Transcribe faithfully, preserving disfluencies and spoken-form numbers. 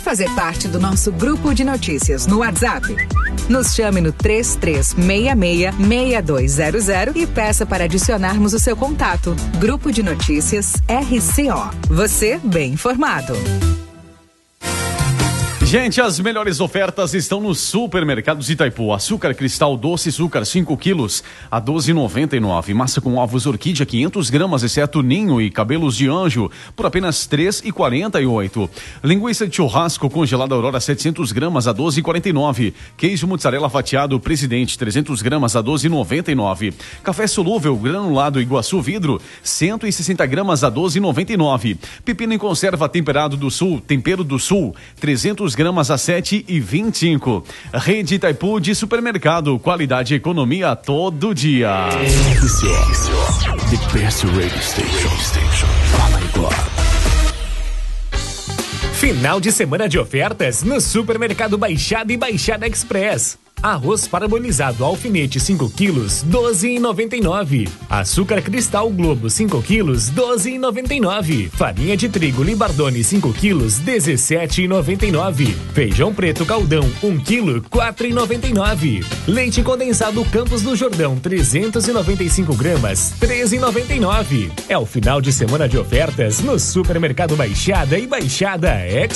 fazer parte do nosso grupo de notícias no WhatsApp? Nos chame no três três seis seis, seis dois zero zero e peça para adicionarmos o seu contato. Grupo de Notícias R C O. Você bem informado. Gente, as melhores ofertas estão nos supermercados Itaipu. Açúcar cristal doce açúcar cinco quilos a doze reais e noventa e nove. Massa com ovos orquídea quinhentas gramas, exceto ninho e cabelos de anjo, por apenas três reais e quarenta e oito. Linguiça de churrasco congelada Aurora setecentas gramas a doze reais e quarenta e nove. Queijo mozzarella fatiado Presidente trezentas gramas a doze reais e noventa e nove. Café solúvel granulado Iguaçu vidro cento e sessenta gramas a doze reais e noventa e nove. Pepino em conserva temperado do Sul, tempero do Sul, trezentas gramas a sete reais e vinte e cinco. Rede Itaipu de supermercado, qualidade e economia todo dia. R C O, the best radio station. Fala igual. Final de semana de ofertas no Supermercado Baixada e Baixada Express. Arroz parabolizado alfinete cinco quilos, doze reais e noventa e nove. Açúcar cristal Globo cinco quilos, doze reais e noventa e nove. Farinha de trigo Libardone cinco quilos, dezessete reais e noventa e nove. Feijão preto Caldão um quilo, quatro reais e noventa e nove. Leite condensado Campos do Jordão trezentos e noventa e cinco gramas, treze reais e noventa e nove. É o final de semana de ofertas no Supermercado Baixada e Baixada Express.